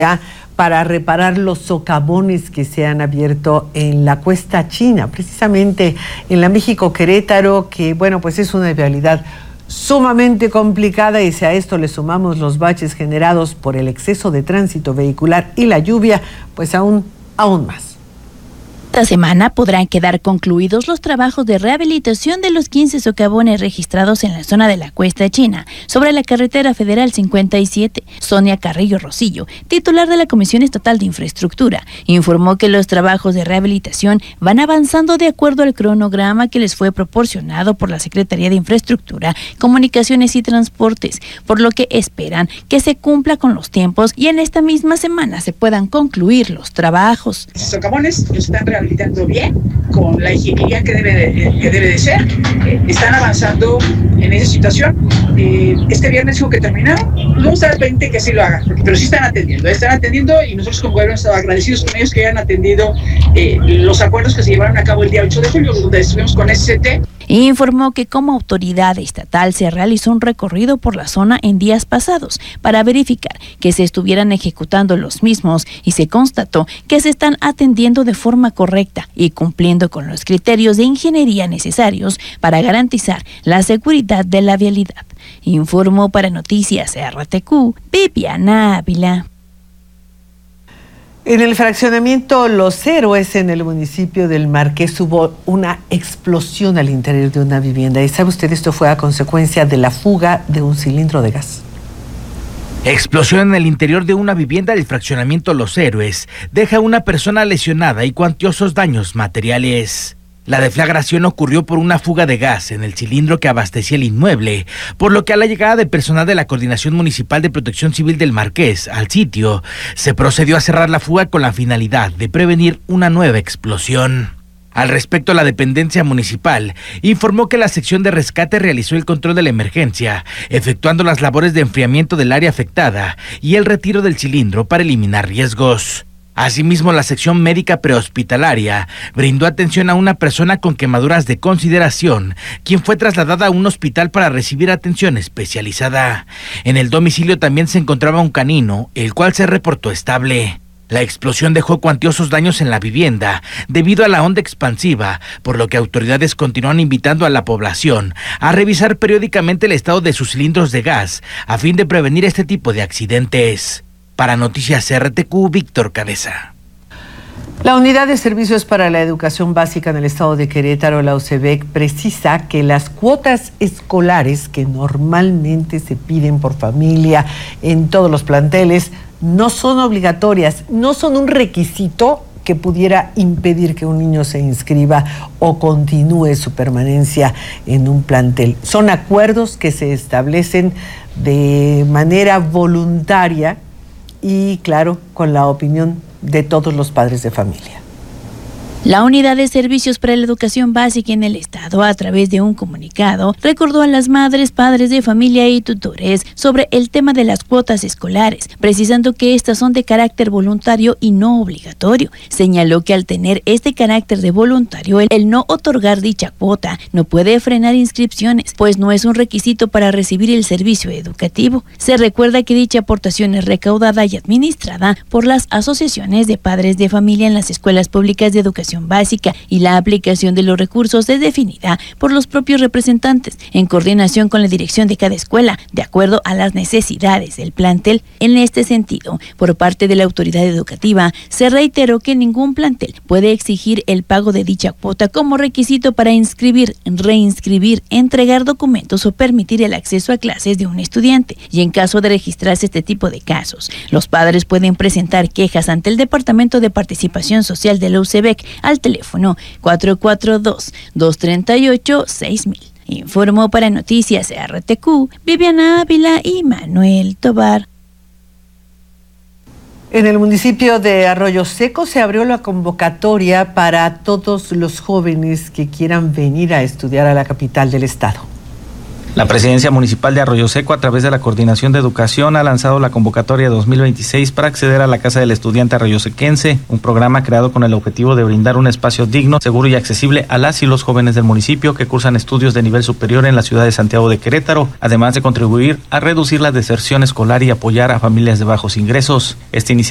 para reparar los socavones que se han abierto en la Cuesta China, precisamente en la México Querétaro, que bueno, pues es una vialidad sumamente complicada, y si a esto le sumamos los baches generados por el exceso de tránsito vehicular y la lluvia, pues aún más. Esta semana podrán quedar concluidos los trabajos de rehabilitación de los 15 socavones registrados en la zona de la Cuesta China, sobre la carretera federal 57. Sonia Carrillo Rosillo, titular de la Comisión Estatal de Infraestructura, informó que los trabajos de rehabilitación van avanzando de acuerdo al cronograma que les fue proporcionado por la Secretaría de Infraestructura, Comunicaciones y Transportes, por lo que esperan que se cumpla con los tiempos y en esta misma semana se puedan concluir los trabajos. Los socavones los están rehabilitando bien, con la ingeniería que debe de ser. Están avanzando en esa situación. Este viernes dijo que terminaron. No vamos a estar pendiente que así lo hagan, pero sí están atendiendo, y nosotros como gobierno estamos agradecidos con ellos que hayan atendido los acuerdos que se llevaron a cabo el día 8 de julio, donde estuvimos con SCT. Informó que como autoridad estatal se realizó un recorrido por la zona en días pasados para verificar que se estuvieran ejecutando los mismos, y se constató que se están atendiendo de forma correcta y cumpliendo con los criterios de ingeniería necesarios para garantizar la seguridad de la vialidad. Informó para Noticias RTQ, Viviana Ávila. En el fraccionamiento Los Héroes, en el municipio del Marqués, hubo una explosión al interior de una vivienda. ¿Y sabe usted, esto fue a consecuencia de la fuga de un cilindro de gas? Explosión en el interior de una vivienda del fraccionamiento Los Héroes deja a una persona lesionada y cuantiosos daños materiales. La deflagración ocurrió por una fuga de gas en el cilindro que abastecía el inmueble, por lo que a la llegada de personal de la Coordinación Municipal de Protección Civil del Marqués al sitio, se procedió a cerrar la fuga con la finalidad de prevenir una nueva explosión. Al respecto, la dependencia municipal informó que la sección de rescate realizó el control de la emergencia, efectuando las labores de enfriamiento del área afectada y el retiro del cilindro para eliminar riesgos. Asimismo, la sección médica prehospitalaria brindó atención a una persona con quemaduras de consideración, quien fue trasladada a un hospital para recibir atención especializada. En el domicilio también se encontraba un canino, el cual se reportó estable. La explosión dejó cuantiosos daños en la vivienda debido a la onda expansiva, por lo que autoridades continúan invitando a la población a revisar periódicamente el estado de sus cilindros de gas a fin de prevenir este tipo de accidentes. Para Noticias RTQ, Víctor Cabeza. La Unidad de Servicios para la Educación Básica en el estado de Querétaro, la UCEBEC, precisa que las cuotas escolares que normalmente se piden por familia en todos los planteles no son obligatorias, no son un requisito que pudiera impedir que un niño se inscriba o continúe su permanencia en un plantel. Son acuerdos que se establecen de manera voluntaria y, claro, con la opinión de todos los padres de familia. La Unidad de Servicios para la Educación Básica en el Estado, a través de un comunicado, recordó a las madres, padres de familia y tutores sobre el tema de las cuotas escolares, precisando que estas son de carácter voluntario y no obligatorio. Señaló que al tener este carácter de voluntario, el no otorgar dicha cuota no puede frenar inscripciones, pues no es un requisito para recibir el servicio educativo. Se recuerda que dicha aportación es recaudada y administrada por las asociaciones de padres de familia en las escuelas públicas de educación básica, y la aplicación de los recursos es definida por los propios representantes en coordinación con la dirección de cada escuela, de acuerdo a las necesidades del plantel. En este sentido, por parte de la autoridad educativa, se reiteró que ningún plantel puede exigir el pago de dicha cuota como requisito para inscribir, reinscribir, entregar documentos o permitir el acceso a clases de un estudiante. Y en caso de registrarse este tipo de casos, los padres pueden presentar quejas ante el Departamento de Participación Social de la UCEBEC al teléfono 442-238-6000. Informó para Noticias RTQ, Viviana Ávila y Manuel Tobar. En el municipio de Arroyo Seco se abrió la convocatoria para todos los jóvenes que quieran venir a estudiar a la capital del estado. La Presidencia Municipal de Arroyo Seco, a través de la Coordinación de Educación, ha lanzado la convocatoria 2026 para acceder a la Casa del Estudiante arroyosequense, un programa creado con el objetivo de brindar un espacio digno, seguro y accesible a las y los jóvenes del municipio que cursan estudios de nivel superior en la ciudad de Santiago de Querétaro, además de contribuir a reducir la deserción escolar y apoyar a familias de bajos ingresos. Esta iniciativa